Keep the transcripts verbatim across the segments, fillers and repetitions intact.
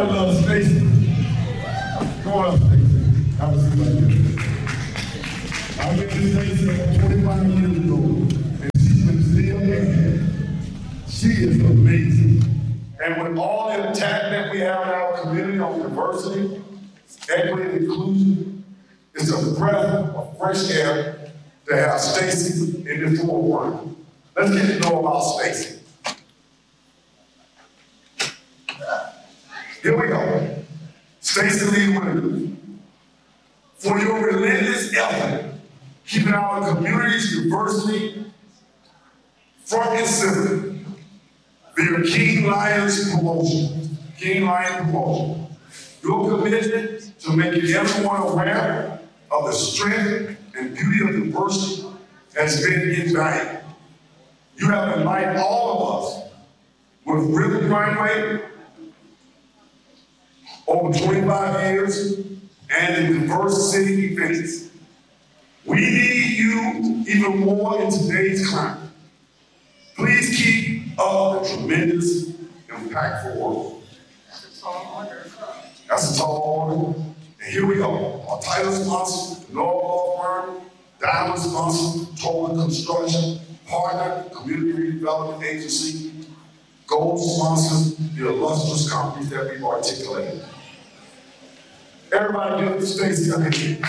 Everybody loves Stacy. Come on up, Stacy. Have a seat right here. I met Stacy about twenty-five years ago, and she's been still in. She is amazing. And with all the attack that we have in our community on diversity, equity, and inclusion, it's a breath of fresh air to have Stacy in the forefront. Let's get to know about Stacy. Here we go. Stacy Lee Williams. For your relentless effort, keeping our community's diversity front and center via King Lions Promotion. King Lion Promotion. Your commitment to making everyone aware of the strength and beauty of diversity has been invaluable. You have enlightened all of us with Rhythm Runway over twenty-five years and in diverse city events. We need you even more in today's climate. Please keep up the tremendous, impactful work. That's a tall order. That's a tall order. And here we go. Our title sponsor, Noah Law Firm, Diamond sponsor, Total Construction, Partner, Community Development Agency, Gold sponsor, the illustrious companies that we've articulated. Everybody give it to Stacy. Stacy.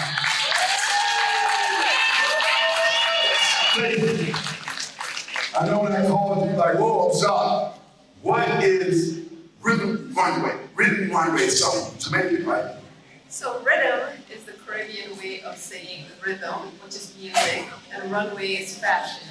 I know when I called you, like, whoa, I'm shocked. What is Rhythm Runway? Rhythm Runway is something Jamaican, right? So rhythm is the Caribbean way of saying rhythm, which is music, and runway is fashion.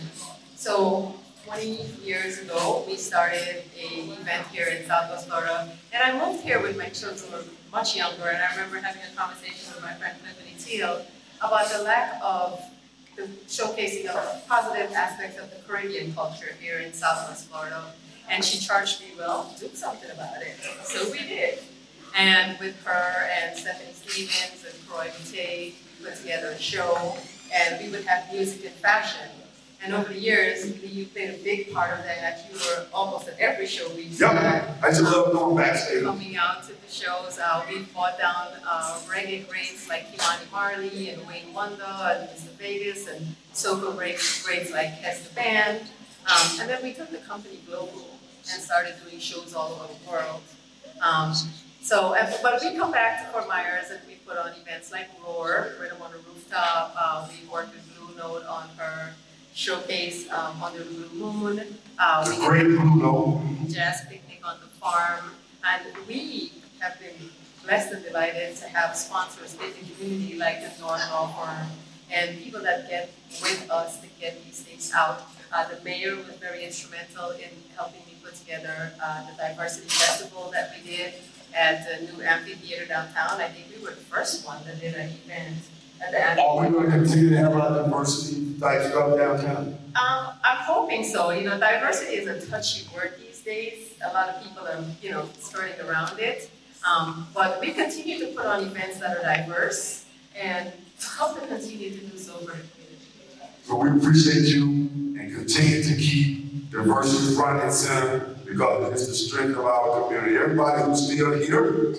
So twenty years ago, we started an event here in Southwest Florida, and I moved here with my children who were much younger, and I remember having a conversation with my friend Tiffany Teal about the lack of the showcasing of positive aspects of the Caribbean culture here in Southwest Florida. And she charged me, well, do something about it. So we did. And with her and Stephanie Stevens and Croy Boutte, we put together a show, and we would have music and fashion. And over the years, you played a big part of that. You were almost at every show we've seen. Yep, I just love going backstage. Coming out to the shows, uh, we brought down uh, reggae greats like Kimani Marley and Wayne Wonder and Mister Vegas, and soca greats, greats like Hester Band. Um, and then we took the company global and started doing shows all over the world. Um, so, and, but we come back to Fort Myers and we put on events like Roar, Rhythm on the Rooftop. Uh, we worked with Blue Note on her showcase um, on the Blue Moon. Uh, the great Blue Note. Jazz Picnic on the Farm. And we have been blessed and delighted to have sponsors in the community like the North Law Firm and people that get with us to get these things out. Uh, the mayor was very instrumental in helping me put together uh, the diversity festival that we did at the new amphitheater downtown. I think we were the first one that did an event at the amphitheater. Are we going to continue to have our diversity type stuff downtown? Um, I'm hoping so. You know, diversity is a touchy word these days. A lot of people are, you know, skirting around it. Um, but we continue to put on events that are diverse and hope to continue to do so for the community. So we appreciate you and continue to keep diversity front and center because it's the strength of our community. Everybody who's still here,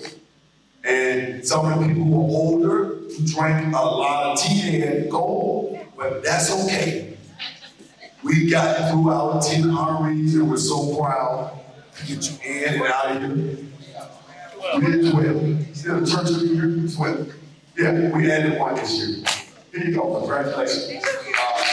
and some of the people who are older, who drank a lot of tea and gold, but that's okay. We got through our ten honorees and we're so proud to get you in and out of here. We did twelve. Still the church of the year, twelve. Yeah, we added one this year. Here you go, congratulations. Uh,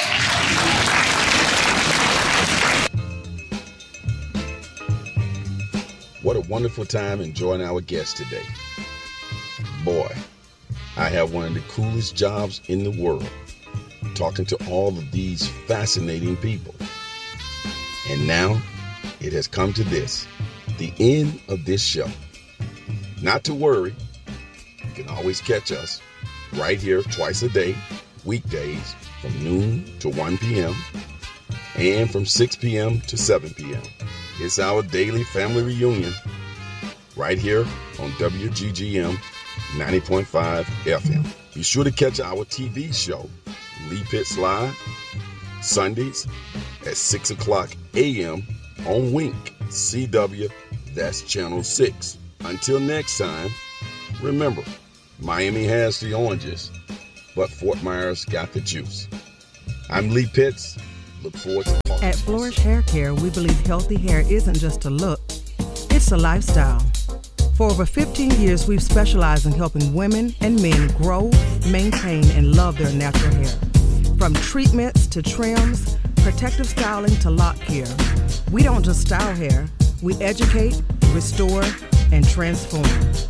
What a wonderful time enjoying our guest today. Boy, I have one of the coolest jobs in the world, talking to all of these fascinating people. And now it has come to this, the end of this show. Not to worry, you can always catch us right here twice a day, weekdays from noon to one p.m. and from six p.m. to seven p.m. It's our daily family reunion right here on W G G M ninety point five F M. Be sure to catch our T V show, Lee Pitts Live, Sundays at six o'clock a.m. on Wink, C W, that's Channel six. Until next time, remember, Miami has the oranges, but Fort Myers got the juice. I'm Lee Pitts. Look forward to talking. At Flourish Hair Care, we believe healthy hair isn't just a look, it's a lifestyle. For over fifteen years, we've specialized in helping women and men grow, maintain, and love their natural hair. From treatments to trims, protective styling to lock care, we don't just style hair, we educate, restore, and transform.